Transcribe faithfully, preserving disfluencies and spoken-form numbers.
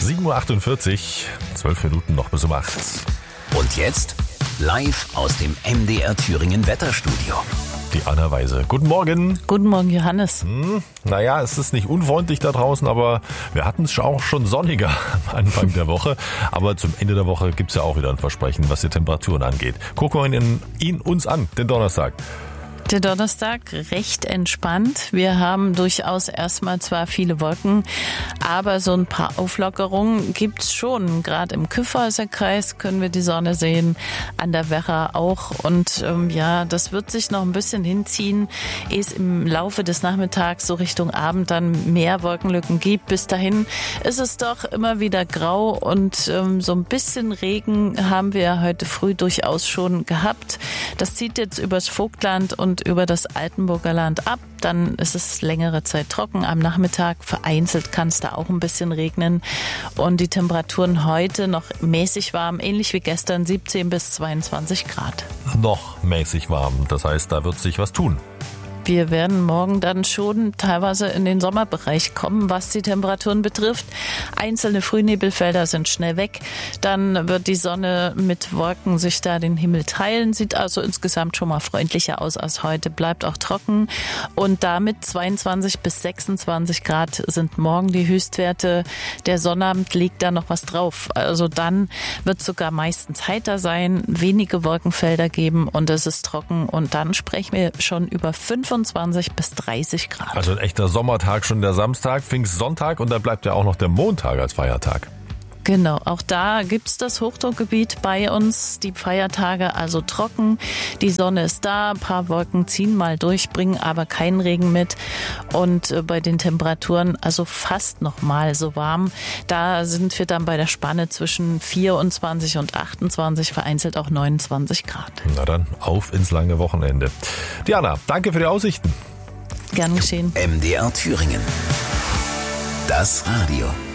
sieben Uhr achtundvierzig, zwölf Minuten noch bis um acht. Und jetzt live aus dem M D R Thüringen Wetterstudio. Die Anna Weise. Guten Morgen. Guten Morgen, Johannes. Hm, naja, es ist nicht unfreundlich da draußen, aber wir hatten es auch schon sonniger am Anfang der Woche. Aber zum Ende der Woche gibt es ja auch wieder ein Versprechen, was die Temperaturen angeht. Gucken wir ihn, ihn uns an, den Donnerstag. Der Donnerstag recht entspannt. Wir haben durchaus erstmal zwar viele Wolken, aber so ein paar Auflockerungen gibt's schon. Gerade im Kyffhäuserkreis können wir die Sonne sehen, an der Werra auch. Und ähm, ja, das wird sich noch ein bisschen hinziehen, ehe es im Laufe des Nachmittags so Richtung Abend dann mehr Wolkenlücken gibt. Bis dahin ist es doch immer wieder grau und ähm, so ein bisschen Regen haben wir heute früh durchaus schon gehabt. Das zieht jetzt übers Vogtland und über das Altenburger Land ab. Dann ist es längere Zeit trocken. Am Nachmittag vereinzelt kann es da auch ein bisschen regnen. Und die Temperaturen heute noch mäßig warm, ähnlich wie gestern, siebzehn bis zweiundzwanzig Grad. Noch mäßig warm, das heißt, da wird sich was tun. Wir werden morgen dann schon teilweise in den Sommerbereich kommen, was die Temperaturen betrifft. Einzelne Frühnebelfelder sind schnell weg. Dann wird die Sonne mit Wolken sich da den Himmel teilen. Sieht also insgesamt schon mal freundlicher aus als heute. Bleibt auch trocken. Und damit zweiundzwanzig bis sechsundzwanzig Grad sind morgen die Höchstwerte. Der Sonnabend legt da noch was drauf. Also dann wird es sogar meistens heiter sein, wenige Wolkenfelder geben und es ist trocken. Und dann sprechen wir schon über fünfundzwanzig bis dreißig Grad. Also ein echter Sommertag schon der Samstag, Pfingstsonntag und da bleibt ja auch noch der Montag als Feiertag. Genau, auch da gibt's das Hochdruckgebiet bei uns, die Feiertage also trocken, die Sonne ist da, ein paar Wolken ziehen mal durch, bringen aber keinen Regen mit und bei den Temperaturen also fast noch mal so warm. Da sind wir dann bei der Spanne zwischen vierundzwanzig und achtundzwanzig, vereinzelt auch neunundzwanzig Grad. Na dann, auf ins lange Wochenende. Diana, danke für die Aussichten. Gern geschehen. M D R Thüringen. Das Radio.